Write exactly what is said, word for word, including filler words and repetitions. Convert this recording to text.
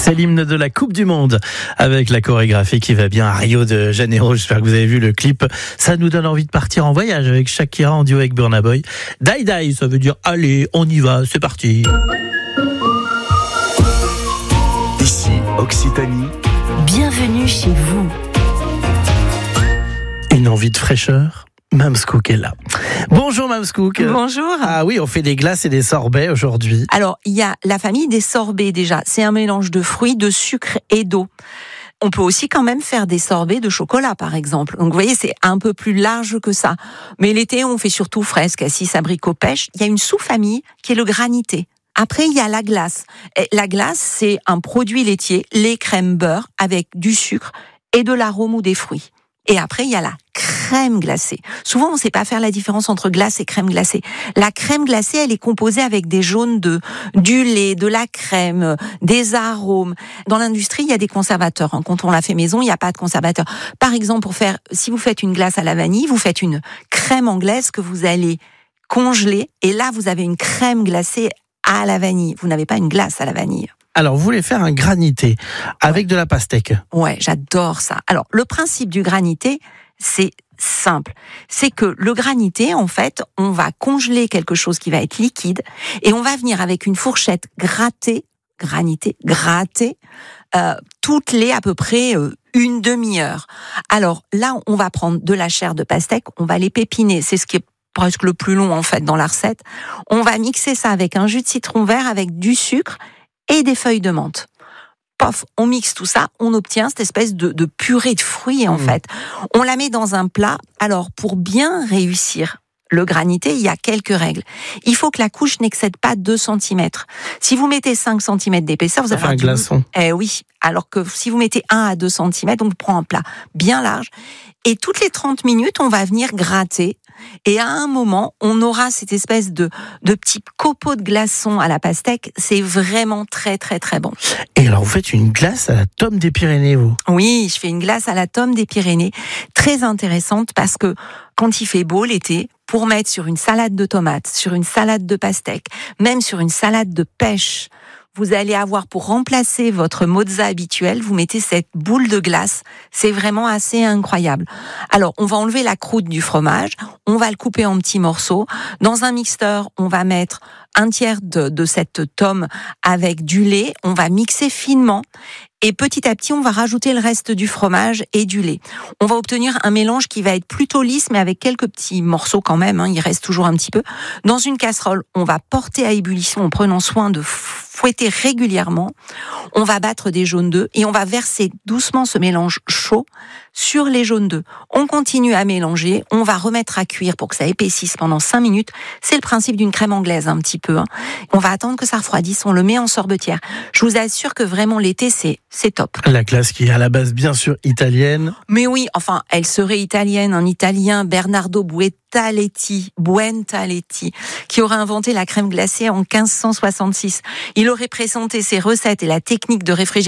C'est l'hymne de la Coupe du Monde avec la chorégraphie qui va bien à Rio de Janeiro. J'espère que vous avez vu le clip. Ça nous donne envie de partir en voyage avec Shakira en duo avec Burna Boy. Die Die, ça veut dire allez, on y va, c'est parti. Ici, Occitanie. Bienvenue chez vous. Une envie de fraîcheur? Mamskouk est là. Bonjour Mamskouk. Bonjour. Ah oui, on fait des glaces et des sorbets aujourd'hui. Alors, il y a la famille des sorbets déjà. C'est un mélange de fruits, de sucre et d'eau. On peut aussi quand même faire des sorbets de chocolat, par exemple. Donc, vous voyez, c'est un peu plus large que ça. Mais l'été, on fait surtout fraises, cassis, abricots, pêche. Il y a une sous-famille qui est le granité. Après, il y a la glace. Et la glace, c'est un produit laitier, lait, crème, beurre, avec du sucre et de l'arôme ou des fruits. Et après, il y a la crème glacée. Souvent, on ne sait pas faire la différence entre glace et crème glacée. La crème glacée, elle est composée avec des jaunes d'œufs, du lait, de la crème, des arômes. Dans l'industrie, il y a des conservateurs. Quand on la fait maison, il n'y a pas de conservateur. Par exemple, pour faire, si vous faites une glace à la vanille, vous faites une crème anglaise que vous allez congeler. Et là, vous avez une crème glacée à la vanille. Vous n'avez pas une glace à la vanille. Alors, vous voulez faire un granité avec de la pastèque. Ouais, j'adore ça. Alors, le principe du granité, c'est simple. C'est que le granité, en fait, on va congeler quelque chose qui va être liquide et on va venir avec une fourchette gratter, granité, gratter, euh, toutes les à peu près euh, une demi-heure. Alors là, on va prendre de la chair de pastèque, on va les pépiner. C'est ce qui est presque le plus long, en fait, dans la recette. On va mixer ça avec un jus de citron vert, avec du sucre et des feuilles de menthe. Pof, on mixe tout ça, on obtient cette espèce de, de purée de fruits, en mmh. fait. On la met dans un plat. Alors, pour bien réussir le granité, il y a quelques règles. Il faut que la couche n'excède pas deux centimètres. Si vous mettez cinq centimètres d'épaisseur, vous avez un glaçon. Eh oui. Alors que si vous mettez un à deux centimètres, on prend un plat bien large. Et toutes les trente minutes, on va venir gratter. Et à un moment, on aura cette espèce de, de petit copeaux de glaçons à la pastèque. C'est vraiment très, très, très bon. Et alors, vous faites une glace à la tome des Pyrénées, vous? Oui, je fais une glace à la tome des Pyrénées. Très intéressante parce que quand il fait beau l'été, pour mettre sur une salade de tomates, sur une salade de pastèque, même sur une salade de pêche, vous allez avoir pour remplacer votre mozza habituel, vous mettez cette boule de glace. C'est vraiment assez incroyable. Alors, on va enlever la croûte du fromage, on va le couper en petits morceaux. Dans un mixeur, on va mettre un tiers de, de cette tome avec du lait. On va mixer finement. Et petit à petit, on va rajouter le reste du fromage et du lait. On va obtenir un mélange qui va être plutôt lisse, mais avec quelques petits morceaux quand même, hein, il reste toujours un petit peu. Dans une casserole, on va porter à ébullition en prenant soin de fouetter régulièrement. On va battre des jaunes d'œufs et on va verser doucement ce mélange chaud sur les jaunes d'œufs. On continue à mélanger, on va remettre à cuire pour que ça épaississe pendant cinq minutes. C'est le principe d'une crème anglaise un petit peu. Hein. On va attendre que ça refroidisse, on le met en sorbetière. Je vous assure que vraiment l'été, c'est c'est top. La glace qui est à la base bien sûr italienne. Mais oui, enfin, elle serait italienne, un Italien, Bernardo Buontalletti, Buontalletti, qui aurait inventé la crème glacée en quinze cent soixante-six. Il aurait présenté ses recettes et la technique de réfrigération